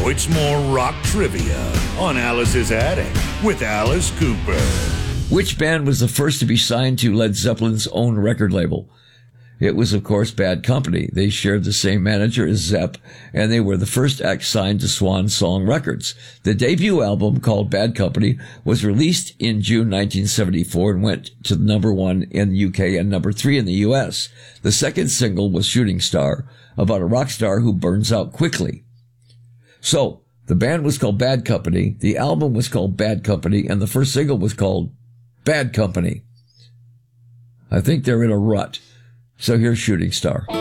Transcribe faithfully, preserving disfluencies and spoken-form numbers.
it's more rock trivia on Alice's Attic with Alice Cooper. Which band was the first to be signed to Led Zeppelin's own record label? It was, of course, Bad Company. They shared the same manager as Zepp, and they were the first act signed to Swan Song Records. The debut album, called Bad Company, was released in June nineteen seventy-four and went to number one in the U K and number three in the U S. The second single was Shooting Star, about a rock star who burns out quickly. So, the band was called Bad Company, the album was called Bad Company, and the first single was called Bad Company. I think they're in a rut. So here's Shooting Star.